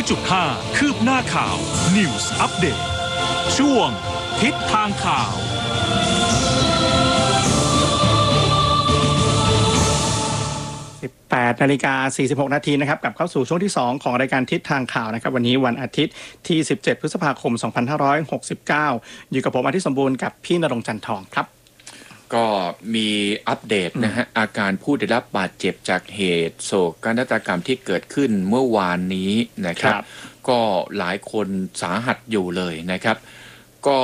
100.5 คืบหน้าข่าว News Update ช่วงทิศทางข่าว 18 นาฬิกา 46 นาทีนะครับกลับเข้าสู่ช่วงที่ 2 ของรายการทิศทางข่าวนะครับวันนี้วันอาทิตย์ที่ 17 พฤษภาคม 2569 อยู่กับผมอาทิตย์สมบูรณ์กับพี่ณรงค์จันทร์ทองครับก็มีอัปเดตนะฮะอาการผู้ได้รับบาดเจ็บจากเหตุโศกนาฏกรรมที่เกิดขึ้นเมื่อวานนี้นะครับก็หลายคนสาหัสอยู่เลยนะครับก็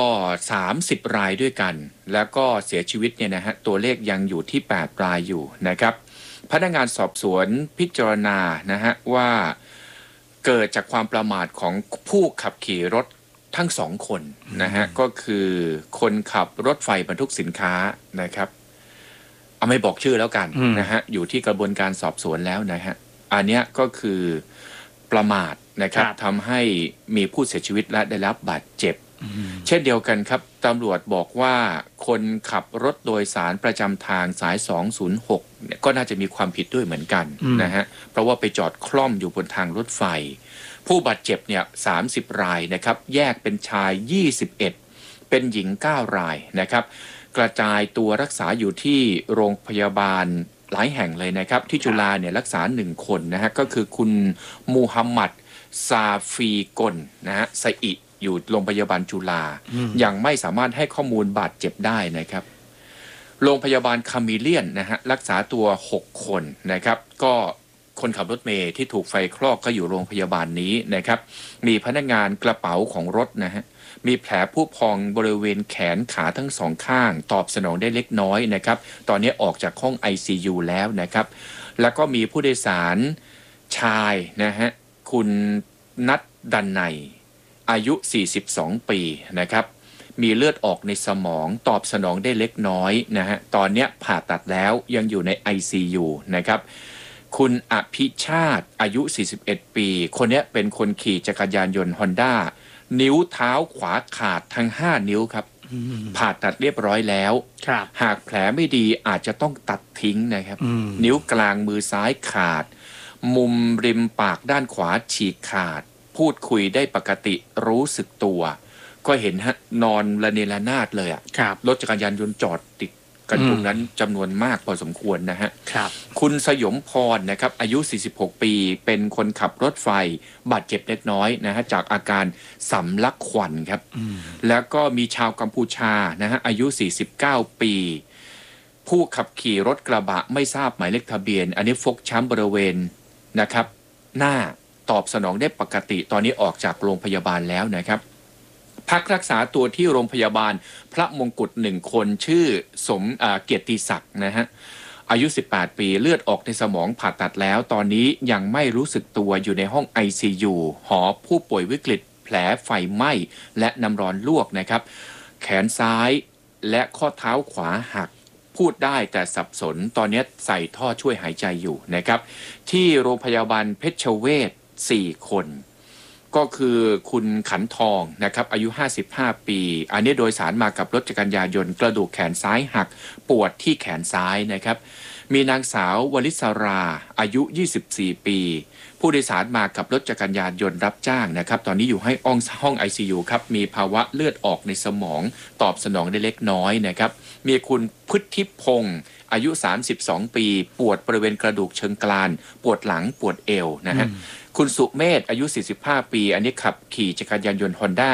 30 รายด้วยกันแล้วก็เสียชีวิตเนี่ยนะฮะตัวเลขยังอยู่ที่8 รายอยู่นะครับพนักงานสอบสวนพิจารณานะฮะว่าเกิดจากความประมาทของผู้ขับขี่รถทั้ง2 คนนะฮะก็คือคนขับรถไฟบรรทุกสินค้านะครับเอาไม่บอกชื่อแล้วกันนะฮะอยู่ที่กระบวนการสอบสวนแล้วนะฮะอันเนี้ยก็คือประมาทนะครับทำให้มีผู้เสียชีวิตและได้รับบาดเจ็บเช่นเดียวกันครับตำรวจบอกว่าคนขับรถโดยสารประจำทางสาย206เนี่ยก็น่าจะมีความผิดด้วยเหมือนกันนะฮะเพราะว่าไปจอดคล่อมอยู่บนทางรถไฟผู้บาดเจ็บเนี่ย30 รายนะครับแยกเป็นชาย21เป็นหญิง9 รายนะครับกระจายตัวรักษาอยู่ที่โรงพยาบาลหลายแห่งเลยนะครับที่จุฬาเนี่ยรักษา1 คนนะฮะก็คือคุณมูฮัมหมัดซาฟีกลนะฮะไซอิอยู่โรงพยาบาลจุฬายังไม่สามารถให้ข้อมูลบาดเจ็บได้นะครับโรงพยาบาลคามิเลียนนะฮะรักษาตัว6 คนนะครับก็คนขับรถเมล์ที่ถูกไฟคลอกก็อยู่โรงพยาบาลนี้นะครับมีพนักงานกระเป๋าของรถนะฮะมีแผลพุพองบริเวณแขนขาทั้ง2 ข้างตอบสนองได้เล็กน้อยนะครับตอนนี้ออกจากห้อง ICU แล้วนะครับแล้วก็มีผู้โดยสารชายนะฮะคุณนัทดันไนอายุ42 ปีนะครับมีเลือดออกในสมองตอบสนองได้เล็กน้อยนะฮะตอนนี้ผ่าตัดแล้วยังอยู่ใน ICU นะครับคุณอภิชาติอายุ41 ปีคนนี้เป็นคนขี่จักรยานยนต์ Honda นิ้วเท้าขวาขาดทั้ง5 นิ้วครับผ่าตัดเรียบร้อยแล้วหากแผลไม่ดีอาจจะต้องตัดทิ้งนะครับนิ้วกลางมือซ้ายขาดมุมริมปากด้านขวาฉีกขาดพูดคุยได้ปกติรู้สึกตัวก็เห็นฮะนอนระเนระนาดเลยอ่ะรถจักรยานยนต์จอดติดกันตรงนั้นจำนวนมากพอสมควรนะฮะคุณสยมพรนะครับอายุ46 ปีเป็นคนขับรถไฟบาดเจ็บเล็กน้อยนะฮะจากอาการสำลักควันครับแล้วก็มีชาวกัมพูชานะฮะอายุ49 ปีผู้ขับขี่รถกระบะไม่ทราบหมายเลขทะเบียนอันนี้ฟกช้ำบริเวณนะครับหน้าตอบสนองได้ปกติตอนนี้ออกจากโรงพยาบาลแล้วนะครับพักรักษาตัวที่โรงพยาบาลพระมงกุฎ1 คนชื่อสมเกียรติศักดิ์นะฮะอายุ18 ปีเลือดออกในสมองผ่าตัดแล้วตอนนี้ยังไม่รู้สึกตัวอยู่ในห้อง ICU หอผู้ป่วยวิกฤตแผลไฟไหม้และน้ำร้อนลวกนะครับแขนซ้ายและข้อเท้าขวาหักพูดได้แต่สับสนตอนนี้ใส่ท่อช่วยหายใจอยู่นะครับที่โรงพยาบาลเพชรเวช4 คนก็คือคุณขันทองนะครับอายุ55 ปีอันนี้โดยสารมากับรถจักรยานยนต์กระดูกแขนซ้ายหักปวดที่แขนซ้ายนะครับมีนางสาววลิศราอายุ24 ปีผู้โดยสารมากับรถจักรยานยนต์รับจ้างนะครับตอนนี้อยู่ให้ห้อง ICU ครับมีภาวะเลือดออกในสมองตอบสนองได้เล็กน้อยนะครับมีคุณพุทธิพงศ์อายุ32 ปีปวดบริเวณกระดูกเชิงกรานปวดหลังปวดเอวนะฮะคุณสุเมธอายุ45 ปีอันนี้ขับขี่จักรยานยนต์ Honda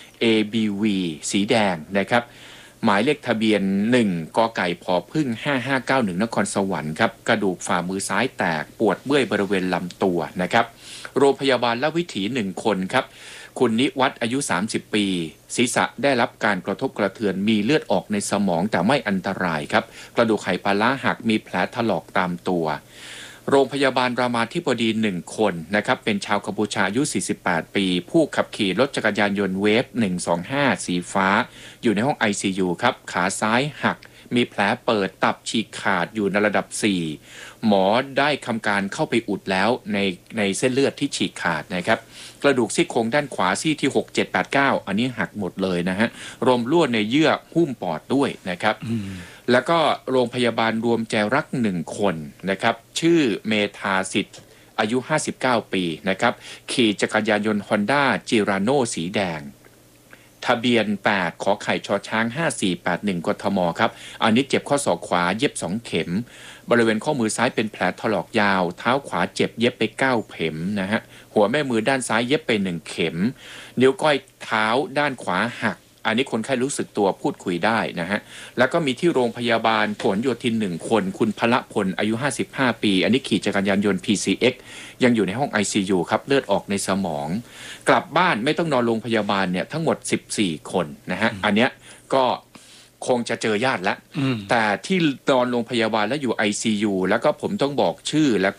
ABV สีแดงนะครับหมายเลขทะเบียน1 กไก่พพ5591 นครสวรรค์ครับกระดูกฝ่ามือซ้ายแตกปวดเมื่อยบริเวณลำตัวนะครับโรงพยาบาลละวิถี1 คนครับคุณนิวัฒน์อายุ30 ปีศีรษะได้รับการกระทบกระเทือนมีเลือดออกในสมองแต่ไม่อันตรายครับกระดูกไขปลาร้าหักมีแผลถลอกตามตัวโรงพยาบาลรามาธิบดี1 คนนะครับเป็นชาวกัมพูชาอายุ48 ปีผู้ขับขี่รถจักรยานยนต์เวฟ125สีฟ้าอยู่ในห้อง ICU ครับขาซ้ายหักมีแผลเปิดตับฉีกขาดอยู่ในระดับ4หมอได้ทำการเข้าไปอุดแล้วในเส้นเลือดที่ฉีกขาดนะครับกระดูกซี่โครงด้านขวาซี่ที่6 7 8 9อันนี้หักหมดเลยนะฮะรวมรั่วในเยื่อหุ้มปอดด้วยนะครับแล้วก็โรงพยาบาลรวมใจรัก1 คนนะครับชื่อเมธาสิทธิ์อายุ 59 ปีนะครับขี่จักรยานยนต์ Honda Girano สีแดงทะเบียน 8 ขอไข่ชอช้าง 5481 กทมครับอันนี้เจ็บข้อศอกขวาเย็บ 2 เข็มบริเวณข้อมือซ้ายเป็นแผลถลอกยาวเท้าขวาเจ็บเย็บไป 9 เข็มนะฮะหัวแม่มือด้านซ้ายเย็บไป 1 เข็มนิ้วก้อยเท้าด้านขวาหักอันนี้คนไข้รู้สึกตัวพูดคุยได้นะฮะแล้วก็มีที่โรงพยาบาลผลโยธิน1คนคุณพละพลอายุ55ปีอันนี้ขี่จักรยานยนต์ PCX ยังอยู่ในห้อง ICU ครับเลือดออกในสมองกลับบ้านไม่ต้องนอนโรงพยาบาลเนี่ยทั้งหมด14คนนะฮะอันเนี้ยก็คงจะเจอญาติแล้วแต่ที่นอนโรงพยาบาลแล้วอยู่ ICU แล้วก็ผมต้องบอกชื่อแล้ว